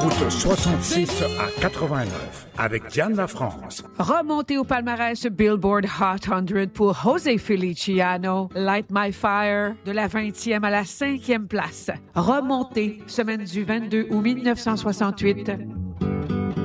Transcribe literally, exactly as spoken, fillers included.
route soixante-six à quatre-vingt-neuf avec Diane Lafrance. Remontée au palmarès Billboard Hot cent pour José Feliciano, Light My Fire, de la vingtième à la cinquième place. Remontée, semaine du vingt-deux août mille neuf cent soixante-huit.